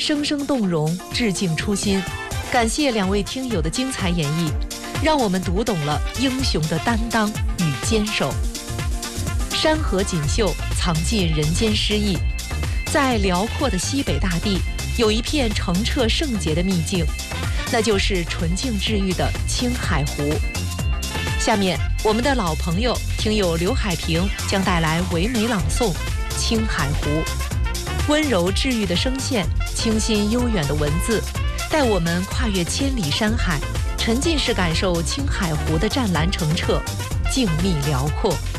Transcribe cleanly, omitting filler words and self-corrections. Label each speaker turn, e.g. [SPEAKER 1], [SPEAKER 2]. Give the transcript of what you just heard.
[SPEAKER 1] 生生动容，致敬初心。感谢两位听友的精彩演绎，让我们读懂了英雄的担当与坚守。山河锦绣，藏尽人间诗意。在辽阔的西北大地，有一片澄澈圣洁的秘境，那就是纯净治愈的青海湖。下面，我们的老朋友听友刘海平将带来唯美朗诵《青海湖》。温柔治愈的声线，清新悠远的文字，带我们跨越千里山海，沉浸式感受青海湖的湛蓝澄澈、静谧辽阔。